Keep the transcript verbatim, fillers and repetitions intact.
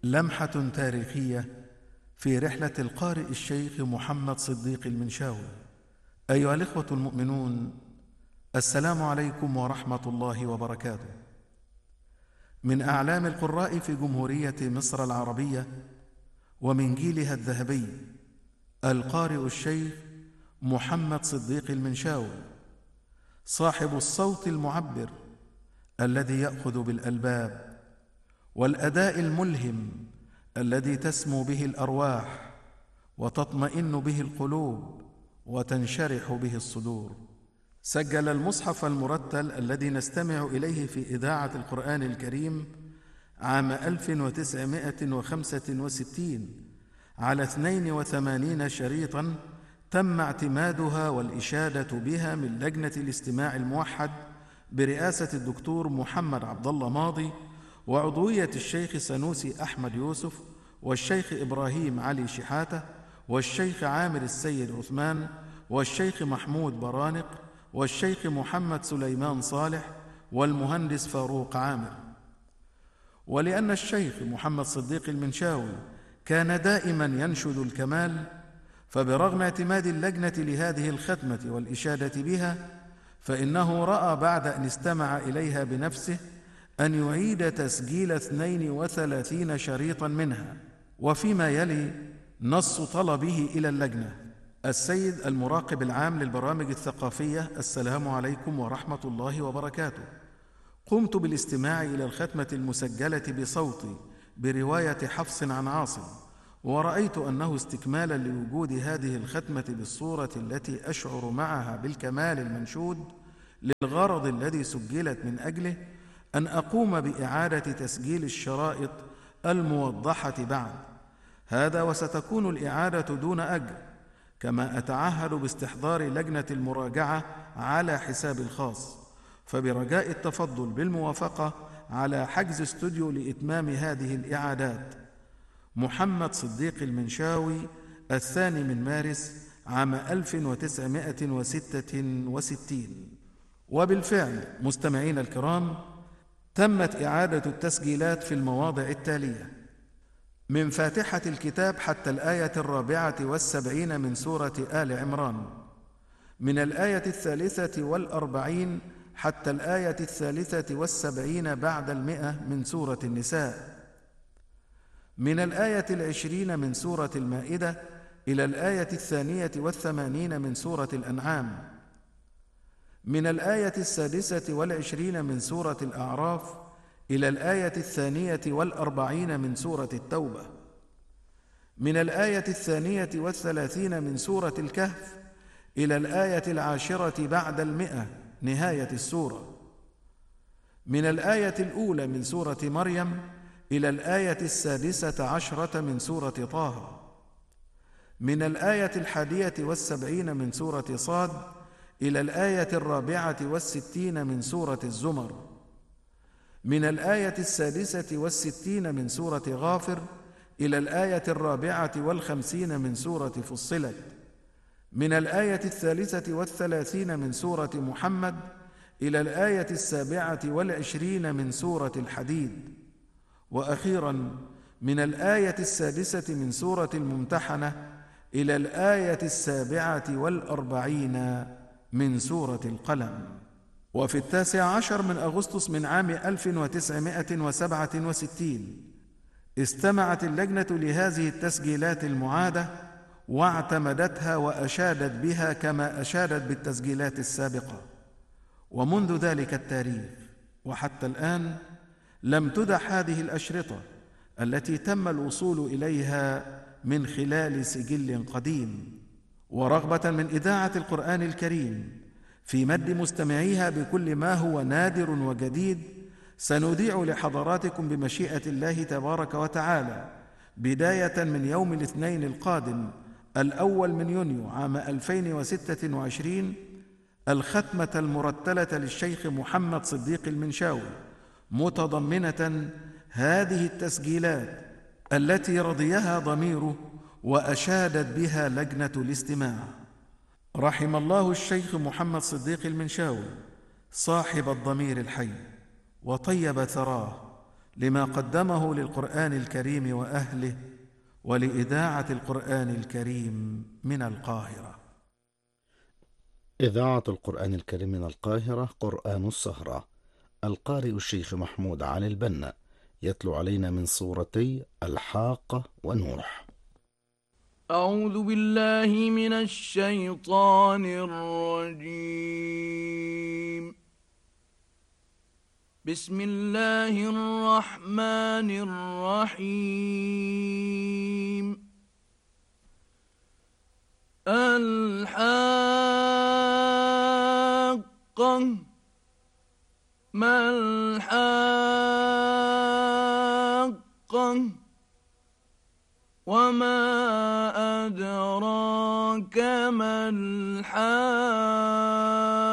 لمحة تاريخية في رحلة القارئ الشيخ محمد صديق المنشاوي. أيها الإخوة المؤمنون، السلام عليكم ورحمة الله وبركاته. من أعلام القراء في جمهورية مصر العربية ومن جيلها الذهبي القارئ الشيخ محمد صديق المنشاوي، صاحب الصوت المعبر الذي يأخذ بالألباب، والأداء الملهم الذي تسمو به الأرواح وتطمئن به القلوب وتنشرح به الصدور. سجل المصحف المرتل الذي نستمع إليه في إذاعة القرآن الكريم عام ألف وتسعمائة وخمسة وستين على اثنين وثمانين شريطاً تم اعتمادها والإشادة بها من لجنة الاستماع الموحد برئاسة الدكتور محمد عبد الله ماضي، وعضوية الشيخ سنوسي أحمد يوسف، والشيخ إبراهيم علي شحاتة، والشيخ عامر السيد عثمان، والشيخ محمود برانق، والشيخ محمد سليمان صالح، والمهندس فاروق عامر. ولأن الشيخ محمد صديق المنشاوي كان دائما ينشد الكمال، فبرغم اعتماد اللجنة لهذه الختمة والإشادة بها، فإنه رأى بعد أن استمع إليها بنفسه أن يعيد تسجيل اثنين وثلاثين شريطا منها. وفيما يلي نص طلبه إلى اللجنة: السيد المراقب العام للبرامج الثقافية، السلام عليكم ورحمة الله وبركاته. قمت بالاستماع إلى الختمة المسجلة بصوتي برواية حفص عن عاصم، ورأيت أنه استكمالا لوجود هذه الختمة بالصورة التي أشعر معها بالكمال المنشود للغرض الذي سجلت من أجله، أن أقوم بإعادة تسجيل الشرائط الموضحة بعد هذا، وستكون الإعادة دون أجر، كما أتعهد باستحضار لجنة المراجعة على حساب الخاص، فبرجاء التفضل بالموافقة على حجز استوديو لإتمام هذه الإعادات. محمد صديق المنشاوي، الثاني من مارس عام ألف وتسعمائة وستة وستين. وبالفعل مستمعين الكرام، تمت إعادة التسجيلات في المواضع التالية: من فاتحة الكتاب حتى الآية الرابعة والسبعين من سورة آل عمران، من الآية الثالثة والأربعين حتى الآية الثالثة والسبعين بعد المئة من سورة النساء، من الآية العشرين من سورة المائدة إلى الآية الثانية والثمانين من سورة الأنعام، من الآية السادسة والعشرين من سورة الأعراف إلى الآية الثانية والأربعين من سورة التوبة، من الآية الثانية والثلاثين من سورة الكهف إلى الآية العاشرة بعد المئة نهاية السورة، من الآية الأولى من سورة مريم إلى الآية السادسة عشرة من سورة طه، من الآية الحادية والسبعين من سورة صاد إلى الآية الرابعة والستين من سورة الزمر، من الآية السادسة والستين من سورة غافر إلى الآية الرابعة والخمسين من سورة فصلت، من الآية الثالثة والثلاثين من سورة محمد إلى الآية السابعة والعشرين من سورة الحديد، وأخيراً من الآية السادسة من سورة الممتحنة إلى الآية السابعة والأربعين من سورة القلم. وفي التاسع عشر من أغسطس من عام ألف وتسعمائة وسبعة وستين استمعت اللجنة لهذه التسجيلات المعادة واعتمدتها وأشادت بها كما أشادت بالتسجيلات السابقة، ومنذ ذلك التاريخ وحتى الآن لم تدح هذه الأشرطة التي تم الوصول إليها من خلال سجل قديم. ورغبة من إذاعة القرآن الكريم في مد مستمعيها بكل ما هو نادر وجديد، سنذيع لحضراتكم بمشيئة الله تبارك وتعالى بداية من يوم الاثنين القادم الأول من يونيو عام ألفين وستة وعشرين الختمة المرتلة للشيخ محمد صديق المنشاوي، متضمنة هذه التسجيلات التي رضيها ضميره وأشادت بها لجنة الاستماع. رحم الله الشيخ محمد صديق المنشاوي صاحب الضمير الحي وطيب ثراه، لما قدمه للقرآن الكريم وأهله ولإذاعة القرآن الكريم من القاهرة. إذاعة القرآن الكريم من القاهرة، قرآن السهرة. القارئ الشيخ محمود علي البنا يتلو علينا من سورتي الحاقة ونوح. أعوذ بالله من الشيطان الرجيم. بسم الله الرحمن الرحيم. الحاقة ما الحاقة وما أدراك ما الحاقة